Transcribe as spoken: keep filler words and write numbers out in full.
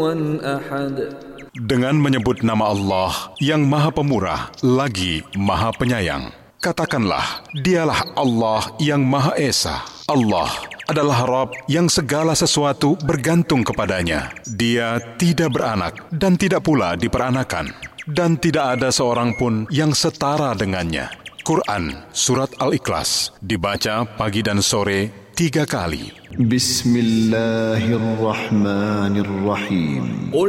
Dengan menyebut nama Allah yang Maha Pemurah lagi Maha Penyayang. Katakanlah, dialah Allah yang Maha Esa. Allah adalah Rabb yang segala sesuatu bergantung kepadanya. Dia tidak beranak dan tidak pula diperanakan. Dan tidak ada seorang pun yang setara dengannya. Quran Surat Al-Ikhlas dibaca pagi dan sore tiga kali. Bismillahirrahmanirrahim.